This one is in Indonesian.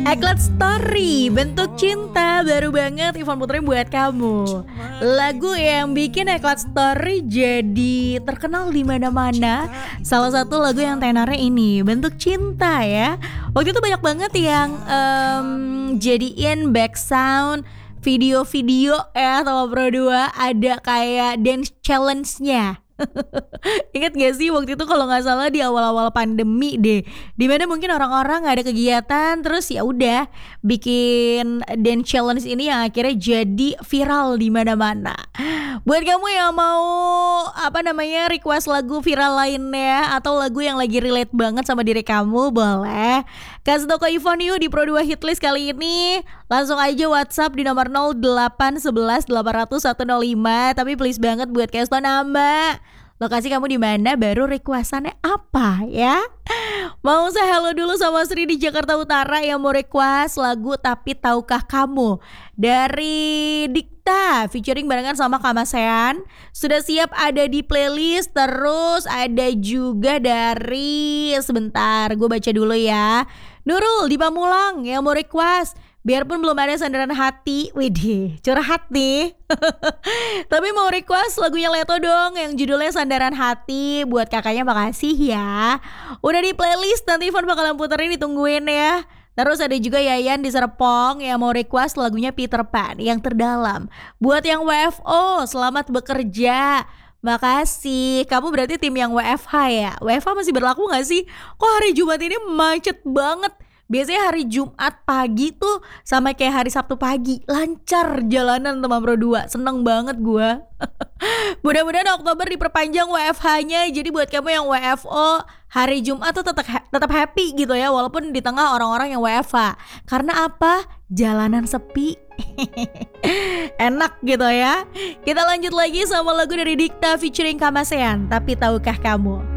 Eklat Story, bentuk cinta baru banget Ivan Putri buat kamu. Lagu yang bikin Eklat Story jadi terkenal di mana-mana. Salah satu lagu yang tenornya ini, bentuk cinta ya. Waktu itu banyak banget yang jadiin back sound video-video ya sama Pro 2 ada kayak dance challenge-nya. Ingat gak sih waktu itu kalau nggak salah di awal-awal pandemi deh, dimana mungkin orang-orang nggak ada kegiatan, terus ya udah bikin dance challenge ini yang akhirnya jadi viral di mana-mana. Buat kamu yang mau request lagu viral lainnya atau lagu yang lagi relate banget sama diri kamu, boleh kasih tau ke Ivon yuk di Pro 2 Hitlist kali ini. Langsung aja WhatsApp di nomor 0811 800 105. Tapi please banget buat kasih tau nama, lokasi kamu di mana, baru requestannya apa ya. Mau saya hello dulu sama Sri di Jakarta Utara yang mau request lagu Tapi Tahukah Kamu dari Dikta featuring barengan sama Kamasean. Sudah siap ada di playlist. Terus ada juga dari, sebentar gue baca dulu ya, Nurul di Pamulang yang mau request biarpun belum ada sandaran hati. Widih, curhat nih. Tapi mau request lagunya Leto dong yang judulnya Sandaran Hati. Buat kakaknya makasih ya. Udah di playlist, nanti Ivan bakalan puterin, ditungguin ya. Terus ada juga Yayan di Serpong yang mau request lagunya Peter Pan yang terdalam. Buat yang WFO, selamat bekerja. Makasih. Kamu berarti tim yang WFH ya? WFH masih berlaku gak sih? Kok hari Jumat ini macet banget? Biasanya hari Jumat pagi tuh sama kayak hari Sabtu pagi, lancar jalanan teman Pro 2. Seneng banget gue. Mudah-mudahan Oktober diperpanjang WFH-nya. Jadi buat kamu yang WFO, hari Jumat tuh tetap happy gitu ya, walaupun di tengah orang-orang yang WFH. Karena apa? Jalanan sepi. Enak gitu ya. Kita lanjut lagi sama lagu dari Dikta featuring Kamasean, Tapi Tahukah Kamu.